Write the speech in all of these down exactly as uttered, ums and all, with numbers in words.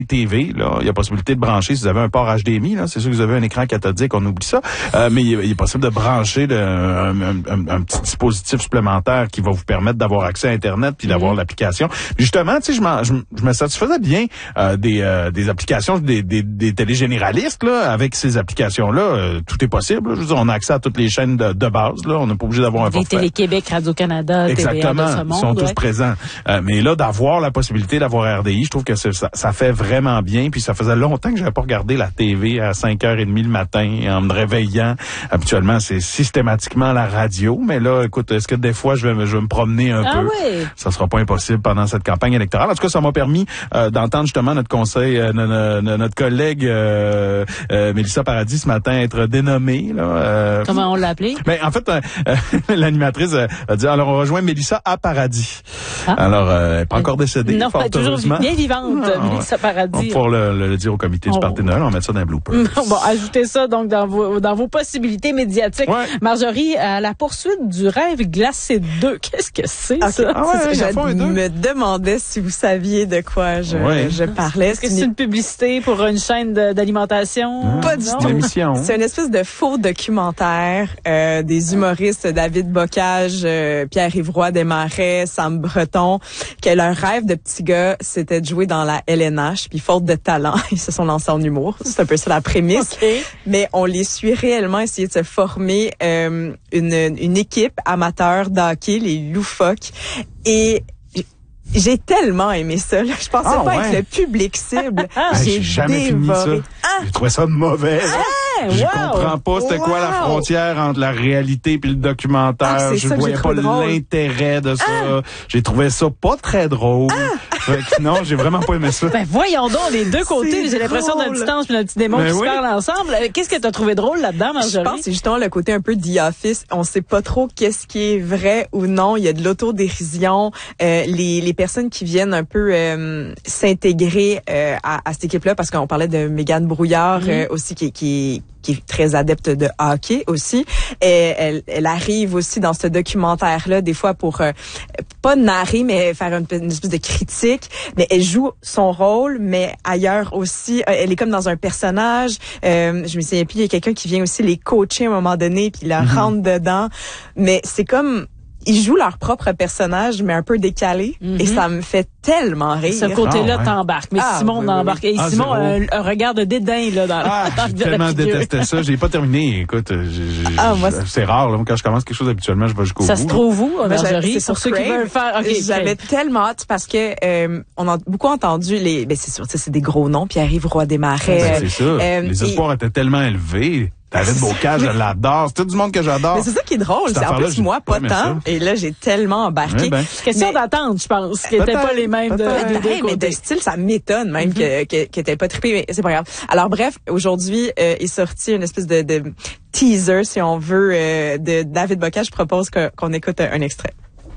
T V, là, il y a possibilité de brancher, si vous avez un port H D M I, là, c'est sûr que vous avez un écran cathodique, on oublie ça, euh, mais il, il est possible de brancher de, un, un, un, un petit dispositif supplémentaire qui va vous permettre d'avoir accès à Internet puis d'avoir mmh. l'application. Puis justement, tu sais, je, je, je me satisfaisais bien euh, des, euh, des applications, des, des, des télégénéralistes, là, avec ces applications-là, euh, tout est possible. Là. Je veux dire, on a accès à toutes les chaînes de, de base, là, on n'est pas obligé d'avoir un des forfait. Télé-Québec, Radio-Canada, exactement, T V A de ce monde, ils sont ouais. tous présents. Euh, mais là, d'avoir la possibilité d'avoir R D I, je trouve que ça, ça fait vraiment bien, puis ça faisait longtemps que j'avais pas regardé la T V à cinq heures trente le matin en me réveillant. Habituellement, c'est systématiquement la radio, mais là, écoute, est-ce que des fois je vais, je vais me promener un ah peu? Oui. Ça sera pas impossible pendant cette campagne électorale. En tout cas, ça m'a permis euh, d'entendre justement notre conseil, euh, notre, notre collègue euh, euh, Mélissa Paradis ce matin être dénommée. Là, euh, Comment on l'a appelée? Ben, en fait, euh, euh, l'animatrice euh, a dit, alors on rejoint Mélissa à Paradis. Ah. Alors, euh, elle n'est pas encore décédée, non, fort elle est toujours heureusement. bien vivante, ah, Mélissa Paradis. Pour le, le, le dire au comité du on... Parti de Noël, on va mettre ça dans un blooper. Bon, ajoutez ça donc dans vos, dans vos possibilités médiatiques. Ouais. Marjorie, à la poursuite du rêve glacé deux, qu'est-ce que c'est okay. ça? Ah ouais, je me demandais si vous saviez de quoi je, ouais. je parlais. Est-ce que c'est une publicité pour une chaîne de, d'alimentation? Mmh. Pas du tout. Émission. C'est une espèce de faux documentaire euh, des humoristes David Bocage, euh, Pierre-Yves Roy Desmarais, Sam Breton, que leur rêve de petit gars, c'était de jouer dans la L N H, puis faute de talent, ils se sont lancés en humour. C'est un peu ça la prémisse. Okay. Mais on les suit réellement essayer de se former euh, une, une équipe amateur d'hockey, les loufoques. Et j'ai tellement aimé ça. Là. Je pensais ah, pas ouais. être le public cible. J'ai, j'ai jamais dévoré. fini ça. Ah. J'ai trouvé ça mauvais. Ah. Je wow. comprends pas c'était wow. quoi la frontière entre la réalité puis le documentaire. Ah, je ça voyais pas drôle. l'intérêt de ça. Ah. J'ai trouvé ça pas très drôle. Ah. Fait que non, j'ai vraiment pas aimé ça. Ben voyons donc, les deux côtés, j'ai l'impression d'un petit ange et d'un petit démon ben qui oui. se parlent ensemble. Qu'est-ce que t'as trouvé drôle là-dedans, Marjorie? Je pense que c'est justement le côté un peu The Office. On sait pas trop qu'est-ce qui est vrai ou non. Il y a de l'autodérision. Euh, les, les personnes qui viennent un peu euh, s'intégrer euh, à, à cette équipe-là, parce qu'on parlait de Mégane Brouillard mm-hmm. euh, aussi, qui, qui qui est très adepte de hockey aussi. Et elle, elle arrive aussi dans ce documentaire-là, des fois pour, euh, pas narrer, mais faire une, une espèce de critique. Mais elle joue son rôle, mais ailleurs aussi. Elle est comme dans un personnage. Euh, je me souviens plus, il y a quelqu'un qui vient aussi les coacher à un moment donné, puis la mm-hmm. rentre dedans. Mais c'est comme... Ils jouent leur propre personnage, mais un peu décalé. Mm-hmm. Et ça me fait tellement rire. Ce côté-là ah, ouais. t'embarque. Mais ah, Simon oui, embarque. Et ah, Simon, un, un regard de dédain, là, dans ah, la j'ai tellement détesté ça. J'ai pas terminé. Écoute, j'ai, j'ai, ah, moi, c'est... c'est rare, là. Moi, quand je commence quelque chose, habituellement, je vais jusqu'au ça bout. Ça se trouve où, Marjorie? C'est pour ceux qui veulent faire, okay, j'avais okay. tellement hâte parce que, euh, on a beaucoup entendu les, ben, c'est sûr, c'est des gros noms. Pierre-Yves Roy Desmarais. Ben, c'est ça. Euh, les espoirs et... étaient tellement élevés. David Bocage, je l'adore. C'est tout du monde que j'adore. Mais c'est ça qui est drôle. C'est en plus, moi, pas tant. Et là, j'ai tellement embarqué. Ouais, ben. Question mais... d'attente, je pense, qui n'étaient pas les mêmes de, de, de, hey, mais de style, ça m'étonne même mm-hmm. que, que, que t'aies pas trippé, mais c'est pas grave. Alors, bref, aujourd'hui, euh, est sorti une espèce de, de teaser, si on veut, euh, de David Bocage. Je propose que, qu'on écoute un, un extrait.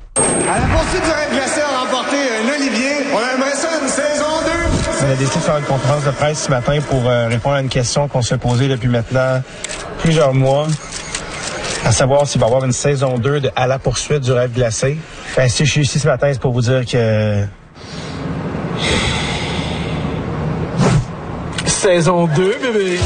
À la poursuite du rêve glacé a remporté un Olivier. On aimerait ça une saison deux. On a décidé de faire une conférence de presse ce matin pour euh, répondre à une question qu'on s'est posée depuis maintenant plusieurs mois, à savoir s'il va y avoir une saison deux de À la poursuite du rêve glacé. Ben, si je suis ici ce matin, c'est pour vous dire que... Saison deux, bébé!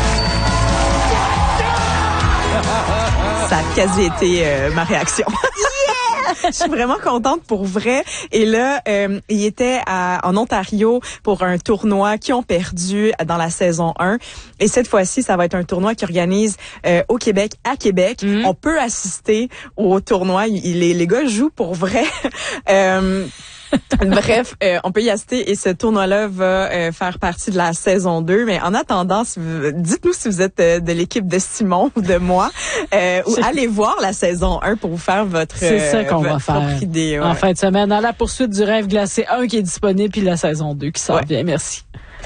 Ça a quasi été euh, ma réaction. Je suis vraiment contente pour vrai. Et là, euh, il était à, en Ontario pour un tournoi qui ont perdu dans la saison un. Et cette fois-ci, ça va être un tournoi qui organise euh, au Québec, à Québec. Mm-hmm. On peut assister au tournoi. Il, les, les gars jouent pour vrai. euh, Bref, euh, on peut y assister et ce tournoi-là va euh, faire partie de la saison deux. Mais en attendant, si vous, dites-nous si vous êtes euh, de l'équipe de Simon ou de moi, euh, ou allez voir la saison un pour vous faire votre, C'est ça qu'on euh, va faire idée. Ouais. En fin de semaine, dans la poursuite du rêve glacé un qui est disponible, puis la saison deux qui s'en ouais. vient. Merci.